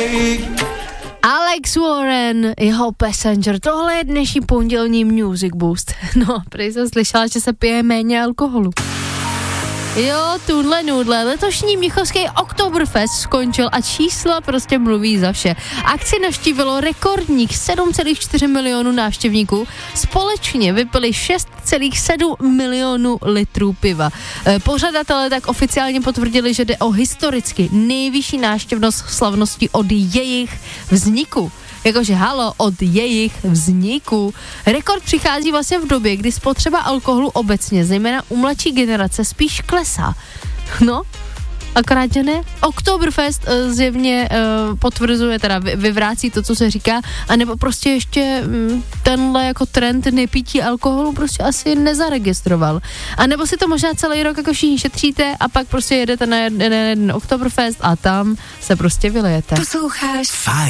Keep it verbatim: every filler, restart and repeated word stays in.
Alex Warren, jeho Passenger, tohle je dnešní pondělní Music Boost. No, prý jsem slyšela, že se pije méně alkoholu. Jo, tuhle nudle, letošní mnichovský Oktoberfest skončil a čísla prostě mluví za vše. Akci navštívilo rekordních sedm celá čtyři milionu návštěvníků, společně vypili šest celá sedm milionů litrů piva. Pořadatelé tak oficiálně potvrdili, že jde o historicky nejvyšší návštěvnost slavnosti od jejich vzniku. Jakože halo, od jejich vzniku. Rekord přichází vlastně v době, kdy spotřeba alkoholu obecně, zejména u mladší generace, spíš klesá. No, akorát, že ne. Oktoberfest uh, zjevně uh, potvrzuje, teda vyvrácí to, co se říká, anebo prostě ještě um, tenhle jako trend nepítí alkoholu prostě asi nezaregistroval. A nebo si to možná celý rok jako všichni šetříte a pak prostě jedete na jeden, jeden Oktoberfest a tam se prostě vylejete. Posloucháš Fajn.